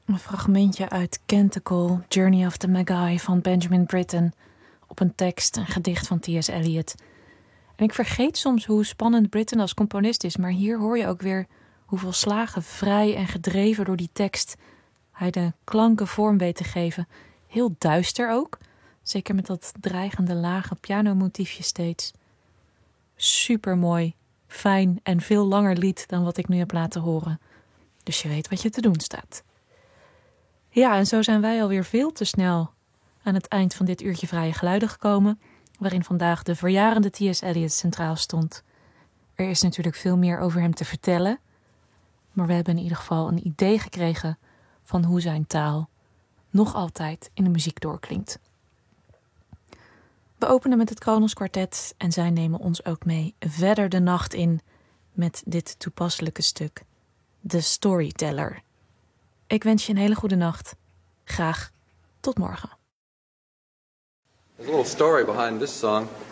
Een fragmentje uit Canticle, Journey of the Magi van Benjamin Britten, op een tekst, een gedicht van T.S. Eliot. En ik vergeet soms hoe spannend Britten als componist is, maar hier hoor je ook weer hoeveel slagen vrij en gedreven door die tekst hij de klanken vorm weet te geven. Heel duister ook, zeker met dat dreigende lage pianomotiefje steeds. Supermooi, fijn en veel langer lied dan wat ik nu heb laten horen. Dus je weet wat je te doen staat. Ja, en zo zijn wij alweer veel te snel aan het eind van dit uurtje Vrije Geluiden gekomen, waarin vandaag de verjarende T.S. Eliot centraal stond. Er is natuurlijk veel meer over hem te vertellen, maar we hebben in ieder geval een idee gekregen van hoe zijn taal nog altijd in de muziek doorklinkt. We openen met het Kronos Kwartet en zij nemen ons ook mee verder de nacht in met dit toepasselijke stuk, The Storyteller. Ik wens je een hele goede nacht. Graag tot morgen. There's a little story behind this song.